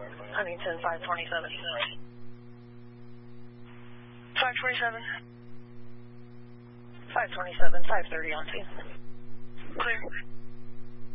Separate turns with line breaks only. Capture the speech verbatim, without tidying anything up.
Huntington five twenty-seven. five twenty-seven. five twenty-seven, five thirty on scene.
Clear.